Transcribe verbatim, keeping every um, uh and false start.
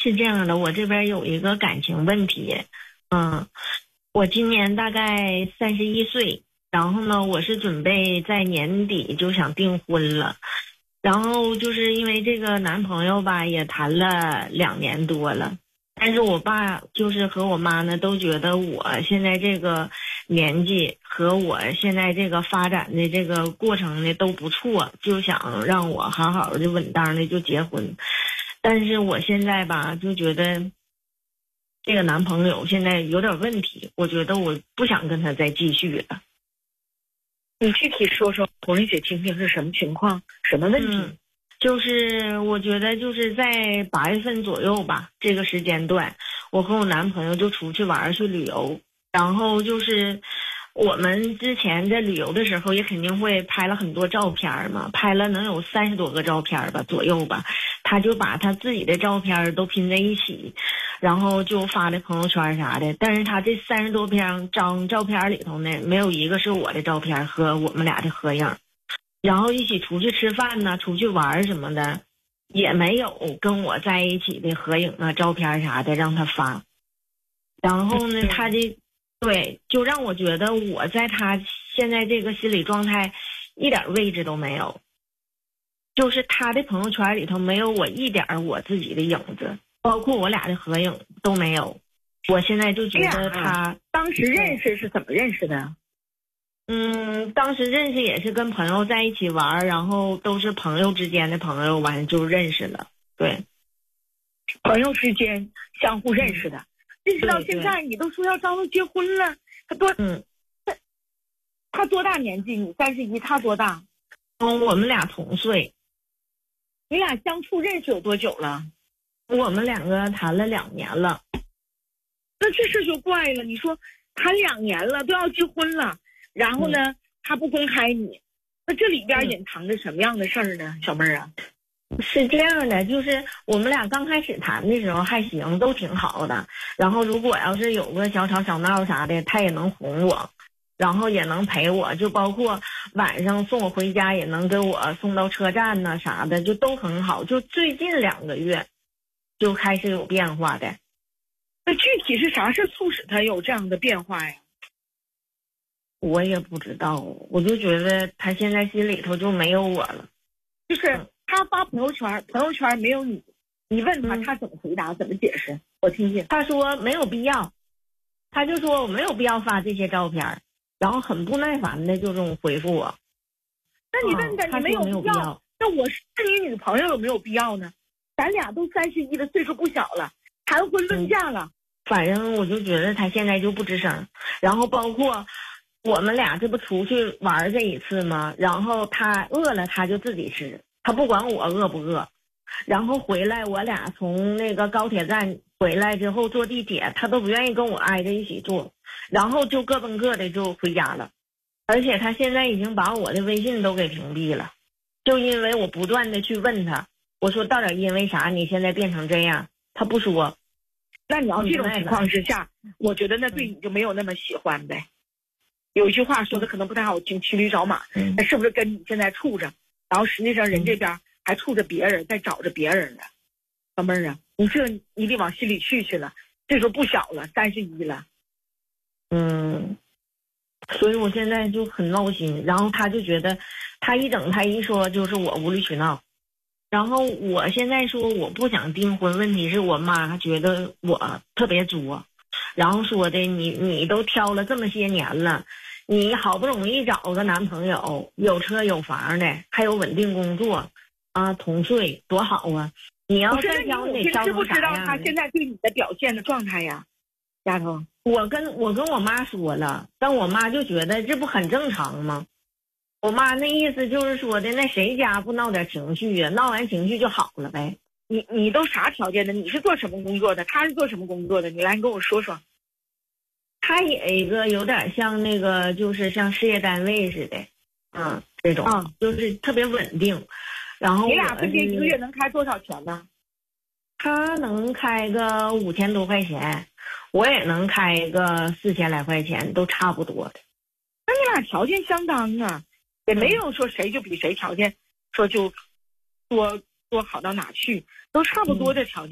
是这样的，我这边有一个感情问题。嗯，我今年大概三十一岁，然后呢，我是准备在年底就想订婚了。然后就是因为这个男朋友吧，也谈了两年多了，但是我爸就是和我妈呢都觉得我现在这个年纪和我现在这个发展的这个过程呢都不错，就想让我好好的稳当的就结婚。但是我现在吧就觉得这个男朋友现在有点问题，我觉得我不想跟他再继续了。 你具体说说，红丽姐听听是什么情况，什么问题？ 嗯，就是我觉得就是在八月份左右吧，这个时间段，我和我男朋友就出去玩去旅游，然后就是我们之前在旅游的时候也肯定会拍了很多照片嘛，拍了能有三十多个照片吧左右吧，他就把他自己的照片都拼在一起，然后就发在朋友圈啥的。但是他这三十多张张照片里头呢，没有一个是我的照片和我们俩的合影。然后一起出去吃饭呢，出去玩什么的，也没有跟我在一起的合影啊、照片啥的让他发。然后呢，他这对就让我觉得我在他现在这个心理状态一点位置都没有，就是他的朋友圈里头没有我一点我自己的影子，包括我俩的合影都没有。我现在就觉得他、 啊、当时认识是怎么认识的？ 嗯，当时认识也是跟朋友在一起玩，然后都是朋友之间的朋友，完就认识了。对， 朋友之间相互认识的，嗯、认识到现在，你都说要张罗结婚了，他多嗯， 他他多大年纪？你三十一，他多大？ 嗯，我们俩同岁。 你俩相处认识有多久了？ 我们两个谈了两年了。 那这事就怪了，你说谈两年了，都要结婚了。然后呢、嗯，他不公开你，那这里边隐藏着什么样的事儿呢？小妹儿啊， 是这样的，就是我们俩刚开始谈的时候还行，都挺好的。然后如果要是有个小吵小闹啥的，他也能哄我，然后也能陪我，就包括晚上送我回家也能给我送到车站呐啥的，就都很好。就最近两个月就开始有变化的。 那具体是啥事促使他有这样的变化呀？ 我也不知道，我就觉得他现在心里头就没有我了。 就是他发朋友圈，朋友圈没有你，你问他，他怎么回答，怎么解释？我听听。 他说没有必要，他就说我没有必要发这些照片，然后很不耐烦的就这种回复我。 那你问他， 啊、 你没有必要， 必要，那我是你女朋友有没有必要呢？咱俩都三十一了，岁数不小了，谈婚论嫁了、嗯。 反正我就觉得他现在就不吱声，然后包括。我们俩这不出去玩这一次吗？然后他饿了他就自己吃，他不管我饿不饿。然后回来我俩从那个高铁站回来之后坐地铁，他都不愿意跟我挨着一起坐，然后就各奔各的就回家了。而且他现在已经把我的微信都给屏蔽了，就因为我不断的去问他，我说到底因为啥你现在变成这样，他不说。 那你要这种情况之下，我觉得那对你就没有那么喜欢呗。有一句话说的可能不太好听，骑驴找马，那是不是跟你现在处着，然后实际上人这边还处着别人，在找着别人呢？小妹儿啊，你这你得往心里去去了，这时候不小了，三十一了。 嗯，所以我现在就很闹心，然后他就觉得他一整他一说就是我无理取闹，然后我现在说我不想订婚，问题是我妈觉得我特别作，然后说的你你都挑了这么些年了，你好不容易找个男朋友，有车有房的，还有稳定工作啊，同岁多好啊！你要再挑，你得挑成啥样的？ 知不知道他现在对你的表现的状态呀，丫头？ 我跟我跟我妈说了，但我妈就觉得这不很正常吗？我妈那意思就是说的，那谁家不闹点情绪呀？闹完情绪就好了呗。 你你都啥条件的？你是做什么工作的？他是做什么工作的？你来，你跟我说说。 他也一个有点像那个，就是像事业单位似的，嗯，这种， 嗯， 就是特别稳定。然后你俩分别一个月能开多少钱呢？ 他能开个五千多块钱，我也能开个四千来块钱，都差不多的。 那你俩条件相当啊，也没有说谁就比谁条件说就多多好到哪去，都差不多的条件。